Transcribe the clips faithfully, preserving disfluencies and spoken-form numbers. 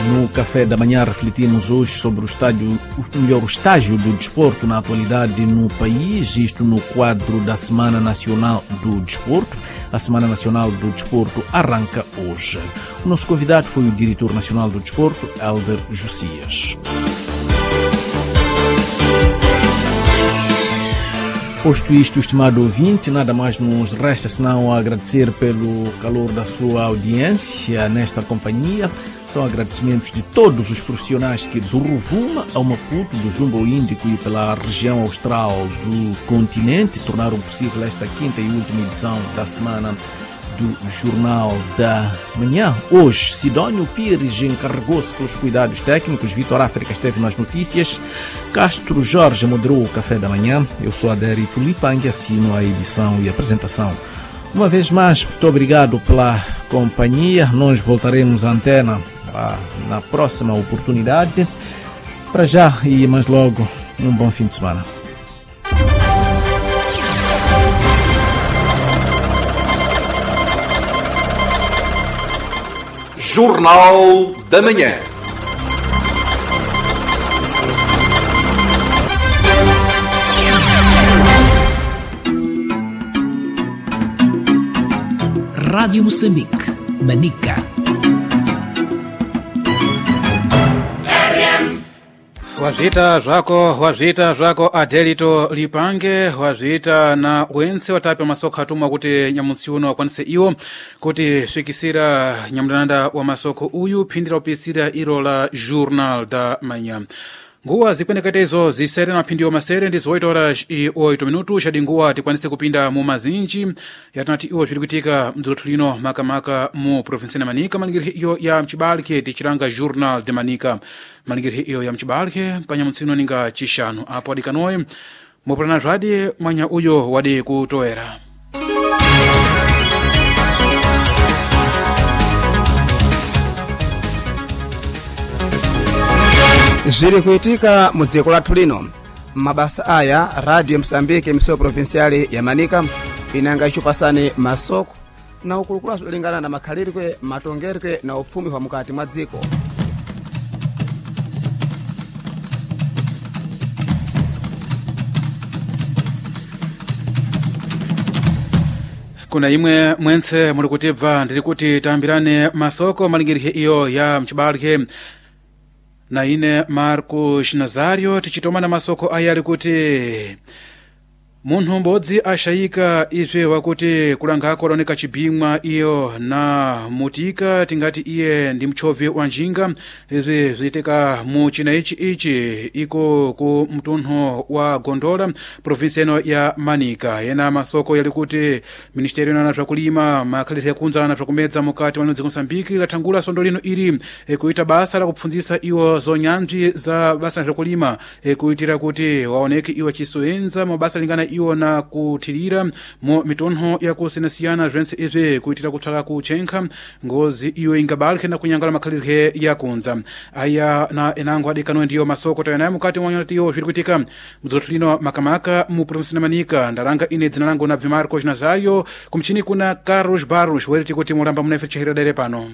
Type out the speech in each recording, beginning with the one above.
No Café da Manhã refletimos hoje sobre o, estádio, o melhor o estágio do desporto na atualidade no país, isto no quadro da Semana Nacional do Desporto. A Semana Nacional do Desporto arranca hoje. O nosso convidado foi o Diretor Nacional do Desporto, Helder Josias. Posto isto, estimado ouvinte, nada mais nos resta senão agradecer pelo calor da sua audiência nesta companhia. São agradecimentos de todos os profissionais que do Rovuma ao Maputo, do Zumbo Índico e pela região austral do continente tornaram possível esta quinta e última edição da Semana do Jornal da Manhã. Hoje, Sidónio Pires encarregou-se pelos cuidados técnicos, Vitor África esteve nas notícias, Castro Jorge moderou o Café da Manhã. Eu sou Adério Tulipang e assino a edição e apresentação. Uma vez mais, muito obrigado pela companhia. Nós voltaremos à antena ah, na próxima oportunidade. Para já e mais logo, um bom fim de semana. Jornal da Manhã. Rádio Moçambique, Manica. Wazita zvako, wazita zvako Adelito Lipange, wazita na wense watapi wa masoko hatuma kuti nyamunsi uno wakwanise iwo kuti fikisira nyamdananda wa masoko uyu pindira upisira iro la Jornal da Manhã. Nguwa zikweneketezo zisere na pindi wa masere ndi zoito horas i oito minutu shadi nguwa tikwanise kupinda mu mazinji yatanati iwo vilikutika mdzulotulino makamaka mu provinsi na Manika. Maningiri iyo ya mchibalike tichiranga Jornal de Manika. Maningiri iyo ya mchibalike panyamutsino ninga chishanu apo adikanoe mupulana radi mwanya uyo wadi kutoera. Ziri kuitika mudziko lathu lino mabasa aya Radio Msambike miso provinciali ya Manika inanga ichupasani masoko na ukulukula lingana na makhalirikwe matongerwe na ufumi wa mukati mwa dziko. Kuna imwe mwense muli kutibva ndiri kuti tambirane masoko malingirihe iyo ya mchibalike na ine Marcos Nazario tichitoma na masoko aya ali kuti munthu mbodzi ashayika izve wakuti kulangako laoneka chibimwa iyo na mutika tingati iye ndi mchovi wa njinga. Izvi zviitika mu china ichi ichi iko ku mtuntho wa Gondola provinsi eno ya Manika. Yena masoko yali kuti Ministerio na zvakulima makhalire kunza na zvakumedza mukati mwa dziko Mosambiki latangula sondo lino ili e, kuita basa la kupfunzisa iwo zonyanzvi za basa la zvakulima e, kuitira kuti waoneke iwo chisoenza mabasa lingana iwo na kuthirira mu mituntho ya kusinasiyana zvense izvi kuitira kutsvaka kuchenkha ngozi iyo ingabalike na kunyangala makhalire ya kunza. Aya na enango adikano ndiyo masoko tayanayo mukati mwa nyonatiyo zviri kuitika mdzotulino makamaka mu provinsi na Manika. Ndaranga ine dzina langu na Marcos Nazario, kumchini kuna Carlos Barros weriti kuti mulamba munefe chihira dere pano.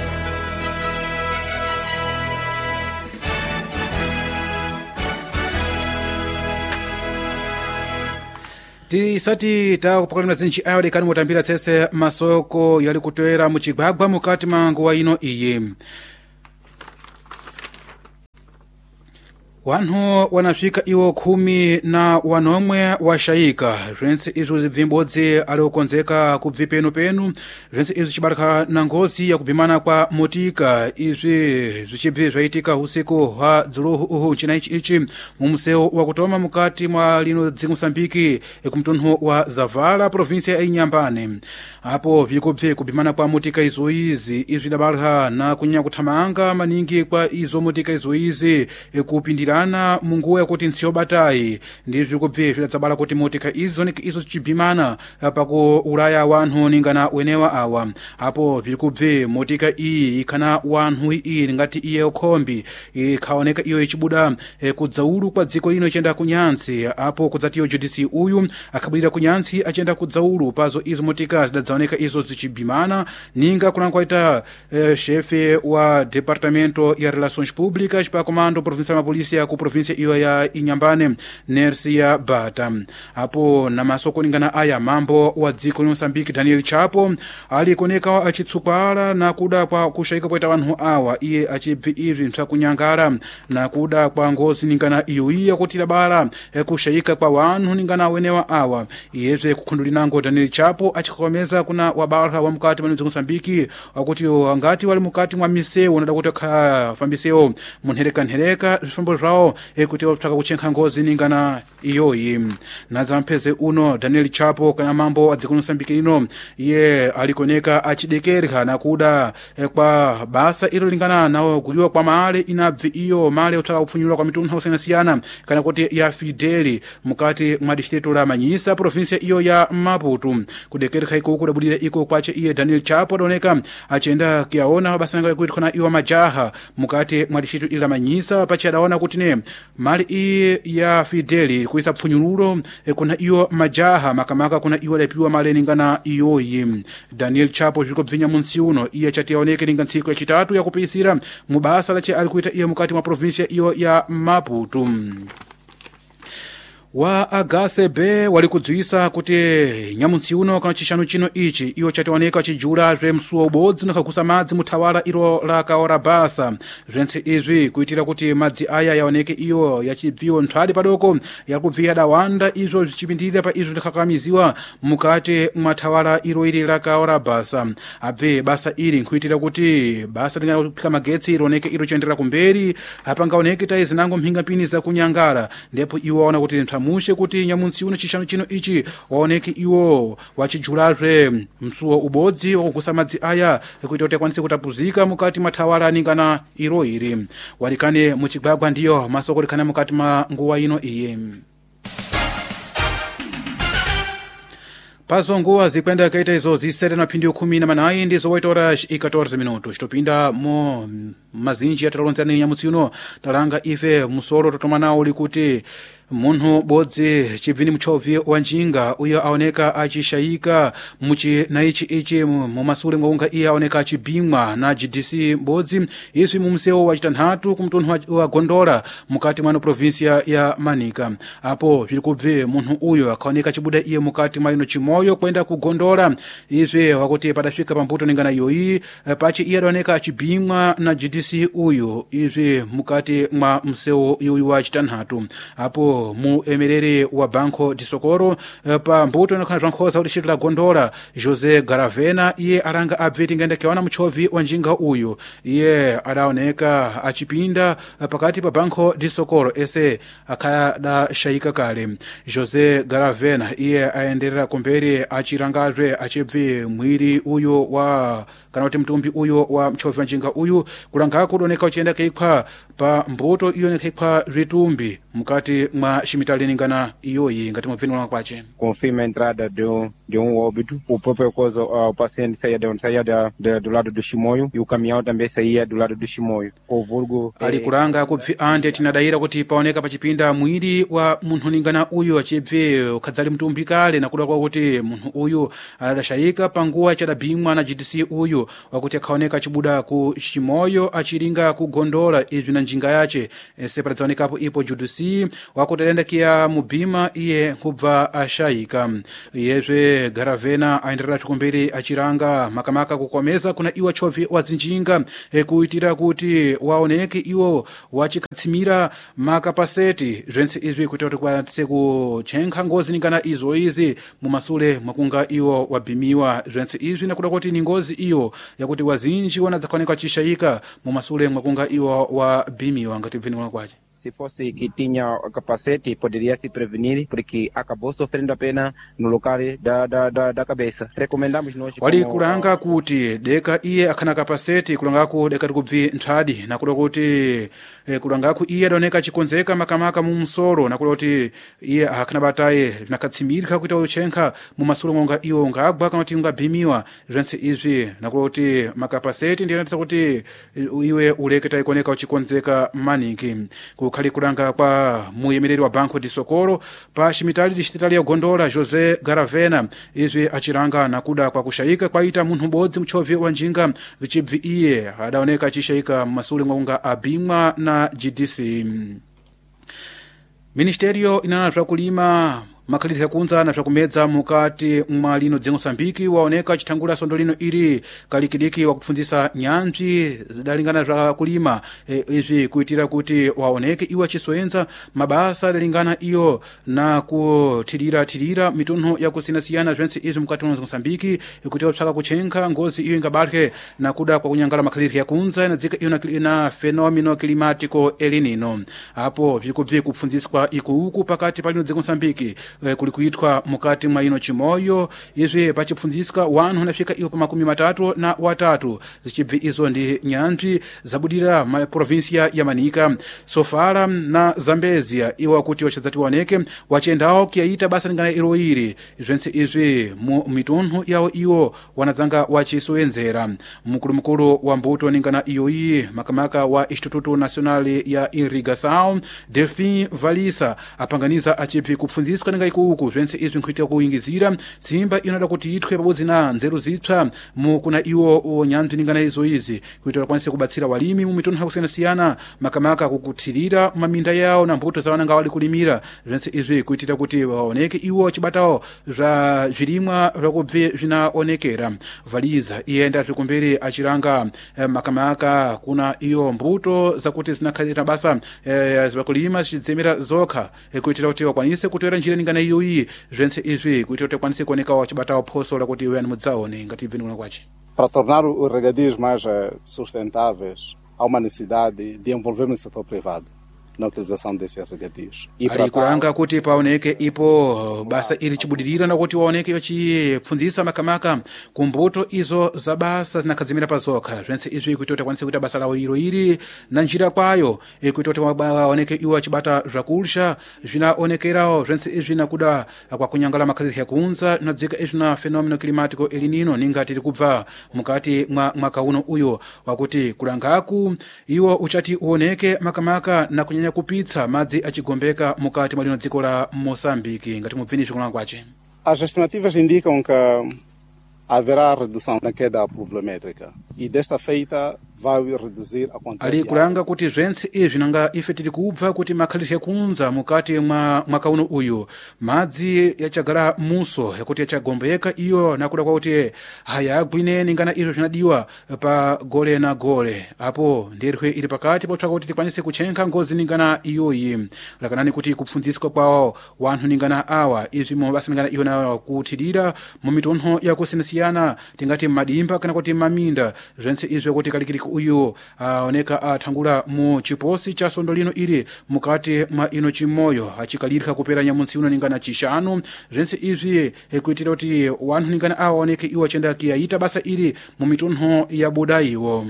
Tisati ta kupakalina zinchi ayo dekani mutambira tsese masoko yali kutoera muchigwagwa mukati mangu wa ino iye. Wanhu wanafika iwo kumi na wanomwe washayika. Zvense izo zibvimbodzi aliokonzeka kubvi penu penu. Zvense izo chibarika na ngozi ya kubimana kwa motika. Izvi zvichibvi zvaitika usiku wa dzuluhu uhu nchina ichi ichi mumuseo wa kutoma mukati mwa lino dziko Mosambiki kumtuntho wa Zavala provinsi ya Inyambane. Apo vikubvi kubimana kwa motika izo izi izvi dabarika na kunya kuthamanga maningi kwa izo motika izo izi kupindira kulingana munguwa yakuti ntsiyo batayi ndi vikubvi vidadzabala kuti motika izi zoneka izo zichibhimana paku ulaya wanthu ningana wenewa awa apo vikubvi motika iyi ikhana wanthu iyi ngati iye ukhombi ikhaoneka iyo ichibuda e, kudzaulu kwa dziko lino ichenda kunyantsi apo kudzatiyo judisi uyu akhabwirira kunyantsi achenda kudzaulu pazo izo motika zidadzaoneka izo zichibhimana ninga kulankhwaita e, chefe wa departamento ya relações públicas pa comando provincial ma polícia ku província iyo ya Inhambane Nercia Bata apo na masoko ningana aya mambo wa dziko la Moçambique Daniel Chapo ali koneka achitsupala na kuda kwa kushaika kwa wanthu awa iye achibvi ivi msakunyangara na kuda kwa ngozi ningana iyo iya kutira bala e, kushaika kwa wanthu ningana wenewa awa iyezve kukhundulinango Daniel Chapo achikomeza kuna wabala wa mukati mwa Moçambique akuti angati wali mukati mwa misewu nada kuti akafambisewo munhereka nhereka zvifambo zvawo e, kuti wapsaka kuchenkha ngozi ningana iyoyi nadza mpeze uno Daniel Chapo kana mambo wa dziko la Moçambique ino iye alikoneka achidekerha na kuda e, kwa basa ilo lingana nawo kuliwa kwa maale inabvi iyo maale utaka kupfunyulwa kwa mitunthu osiyanasiyana kana kuti ya Fideli mukati mwa distrito la Manyisa provincia iyo ya Maputo kudekerha iko kudabudira iko kwache iye Daniel Chapo adaoneka achenda kiaona basa nanga kuti kana iwa majaha mukati mwa distrito ila Manyisa pachi adaona kuti ne mali iyi ya Fideli kuisa pfunyululo e, kuna iyo majaha makamaka kuna iwa lepiwa male ningana iyoyi Daniel Chapo zviliko bvinya munsi uno iye chatiaoneke ninga ntsiku ya chitatu ya kupisira mubasa lache alikuita iye mukati mwa provincia iyo ya Maputo wa agasebe wali kudziwisa kuti nyamutsi uno kana chishanu chino ichi iwo chatiwaneka chijula zve msuwa ubodzi nakagusa madzi muthawala ilo la kaora basa zventse izvi kuitira kuti madzi aya yaoneke iyo yachibviwa nthwali padoko yakubviya dawanda izvo zichipindirira pa izvo likakamiziwa mukati mwa thawala ilo ili la kaora basa abve basa ili nkuitira kuti basa lingana kuphika magetsi ilioneke ilo chendera kumberi apangaoneke tayi zinango mphinga mpini za kunyangala ndipo iwo waona kuti mushe kuti nyamutsi uno chishanu chino ichi waoneke iwo wachijulazve msuwa ubodzi wakugusa madzi aya kuti utekwanise kutapuzika mukati mathawala ningana ilo iri walikane muchigwagwa ndiyo masoko likane mukati ma nguwa ino iye pazo nguwa zikwenda kaita izo zisere na pindi kumi na manayi ndizo oito horas e catorze minutos topinda mo mazinji atalonzani nyamutsi uno talanga ife musoro totomanawo likuti munthu bodzi chibvini muchovi wa njinga uyo aoneka achishayika muchi na ichi ichi mumasule mwaunga iye aoneka achibimwa na G D C bodzi izvi mumsewu wa chitanhatu kumtunhu wa Gondola mukati mwa provincia ya Manika apo zvilikubve munthu uyo akaoneka chibuda iye mukati mwa ino chimoyo kwenda ku Gondola izvi wakuti padafika pambuto ningana iyoyi pachi iye aoneka achibimwa na G D C uyo izvi mukati mwa msewu uyu wa chitanhatu apo mu emerere wa Banco de Socorro pa mbuto nokana zvankhoza kuti chitila Gondola José Garavena iye aranga abveti ngenda kiona muchovi wa njinga uyu iye adaoneka achipinda pakati pa Banco de Socorro ese akada shaika kale José Garavena iye aenderera kumberi achirangazve achibvi mwiri uyu wa kana kuti mtumbi uyu wa mchovi wa njinga uyu kulanga kudoneka uchenda keikwa pa mbuto iyo nekekwa ritumbi mukati mwa shimitali ningana iyoyi ngati mubvini wanga kwache confirma a entrada de um, de um óbito. O próprio coisa, uh, o paciente saía, de, saía da, de, do lado do Chimoio e o caminhão também saía do lado do Chimoio. O vulgo ali kulanga kubvi ande tinadayira kuti paoneka pachipinda mwiri wa munthu ningana uyu achibve ukhadzali mtumbi kale nakuda kwa kuti munthu uyu adashayika panguwa chadabimwa na G D C uyu wakuti akhaoneka chibuda ku Chimoio achiringa ku Gondola izvi na njinga yace ese padzaonekapo ipo G D C wakuti alendakiya mubhima iye kubva ashayika yezve Garavena aenderera zvikumberi achiranga makamaka kukomeza kuna iwa chovi wazinjinga e, kuitira kuti waoneke iwo wachikatsimira makapaseti zventse izvi kuita kuti kwatise kuchenkha ngozi ningana izo izi mumasule mwakunga iwo wabhimiwa zventse izvi nakuda kuti ni ngozi iyo yakuti wazinji wanadzakoneka chishayika mumasule mwakunga iwo wabhimiwa ngati bvini mwana kwache se fosse que tinha capacete, poderia se prevenir, porque acabou sofrendo apenas no local da, da, da, da cabeça. Recomendamos nós... wali kulanga kuti deka iye akhana kapaseti kulangaku deka tikubvi nthadi nakuda kuti eh, kulangaku iye adaoneka chikonzeka makamaka mu msoro nakuda kuti iye akhana bataye nakatsimirika kuita uchenkha mu masulo ngonga iyo ngagwa kana kuti ungabhimiwa zvense izvi nakuda kuti makapaseti ndiye natisa kuti iwe uleketa ikoneka uchikonzeka maningi kukhali kulanga kwa muyemereri wa Banco de Socorro pa chimitali distritali ya Gondola José Garavena izvi achiranga nakuda kwa kushayika kwaita munthu m'bodzi mchovi wa njinga vichibvi iye adaoneka achishayika masule ngonga abimwa na G D C. Ministerio inana vya kulima makhalidwe yakunza na vyakumedza mukati mwa lino dzengo Mosambiki waoneka chitangula sondo lino ili kalikidiki wa kupfunzisa nyanzvi zidalingana vya kulima e, izvi kuitira kuti waoneke iwa chisoenza mabasa dalingana iyo na kutirira tirira mitunho ya kusinasiyana zvense izvi mukati mwa Mosambiki kuti wapsaka kuchenka ngozi iyo ingabarhe na kuda kwa kunyangala makhalidwe yakunza na dzika iyo na, na fenomeno klimatiko elinino apo vikubvi kupfunziswa iku uku pakati palino dzengo Mosambiki kulikuitwa mukati mwa ino chimoyo izvi pachipfunzisika wanu nafika iyo pa makumi matatu na watatu zichibvi izo ndi nyanzvi zabudira ma provinsia ya Manika, Sofala na Zambezia iwa kuti wachadzati waoneke wachendawo kiyaita basa lingana ilo iri zvense izvi mu mitunhu yawo iwo wanadzanga wachisoenzera mukulu mukulu wa mbuto ningana iyo iyi makamaka wa Instituto Nacional ya Irrigação Delfim Valisa apanganiza achibvi kupfunzisika ninga ikuku zvense izvi nkuita kuingizira simba inoda kuti itwe pabodzi na nzeru zipsa mu kuna iwo nyanzvi ningana izo izi kuitira kwanise kubatsira walimi mu mitunhu yakusiyana makamaka kukuthirira maminda yawo na mbuto zawananga wali kulimira zvense izvi kuitira kuti waoneke iwo chibatawo zva zvirimwa zvakubve zvinaonekera Valiza iyenda zvikumberi achiranga eh, makamaka kuna iyo mbuto zakuti zinakhalira basa eh, zvakulima zichidzemera zokha eh, kuitira kuti wakwanise kutoera njira ningana iyo iyi zvense izvi kuitira kuti wakwanise kuoneka wachibatawo phoso lakuti iwe mudzaone ngati ibvi nikuna kwache. Para tornar os regadios mais sustentáveis, há uma necessidade de envolver no setor privado na utilização desses regadios. Ali kulanga kuti paoneke ipo basa ili chibudirira na kuti waoneke iyo chipfunzisa makamaka kumbuto izo za basa zinakhazimira pazokha zvense izvi kuti wakwanise kuita basa lawo ilo ili na njira kwayo kuti waoneke iwo achibata zvakulsha zvinaonekerawo zvense izvi nakuda kwa kunyangala makhalidwe yakunza nadzika izvi na fenomeno klimatiko elinino ninga tiri kubva mukati mwa mwaka uno uyo wakuti kulangaku iwo uchati uoneke makamaka na kunyanya kupitsa madzi achigombeka mukati mwa lino dziko la Moçambique ngati mubvini zvikulanga kwache. As estimativas indicam que haverá redução na queda pluviométrica e desta feita vai reduzir a quantidade. Ali kulanga kuti zvense izvi nanga ife tiri kubva kuti makhalidwe yakunza mukati mwa mwaka uno uyu madzi yachagara muso yakuti yachagombeka iyo nakuda kwa kuti hayagwine ningana izvo zvinadiwa pa gole na gole apo ndirwe ili pakati potsvaka kuti tikwanise kuchenka ngozi ningana iyoyi lakanani kuti kupfunziswa kwawo wanthu ningana awa izvi mabasa ningana iyo na kuthirira mu mitunho yakusiyanasiyana tingati madimba kana kuti maminda zvense izvi kuti kalikiliki uyu aoneka athangula mu chiposi cha sondo lino ili mukati mwa ino chimoyo achikalirika kupera nyamunsi uno ningana chishanu zvense izvi kuitira kuti wanthu ningana aoneke iwo achenda kiyaita basa ili mu mitunho ya budaiwo.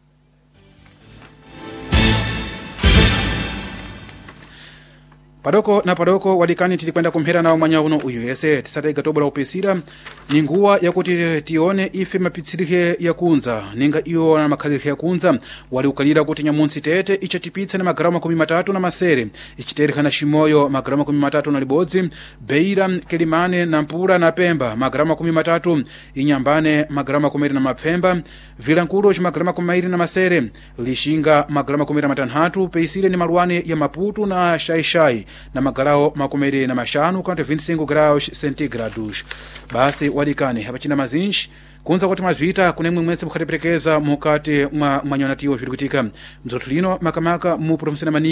Padoko na padoko wadikani tili kwenda kumhera na mwanya uno uyu yese tisata igatobo la upisira ninguwa ya kuti tione ife mapitsirike ya kunza ninga iyo na makhalirike ya kunza wali ukalira kuti nyamunsi tete ichatipitsa na magrama kumi matatu na masere ichiterika na shimoyo magrama kumi matatu na libodzi Beira Kelimane na Mpula na Pemba magrama kumi matatu Inyambane magrama kumiri na mapfemba Vilankulo magrama kumairi na masere Lishinga magrama kumiri na matanhatu Peisire ni Maruane ya Maputu na Shaishai na magarao makumeri na mashanu kante vinte e cinco graus centigrados. Basi wadikani hapachina mazinshi kunza kuti mazvita kunemwe mwese mukatiprekeza mukati mwa manyonatiwo zviri kuitika mdzotulino makamaka mu provinsi na Manika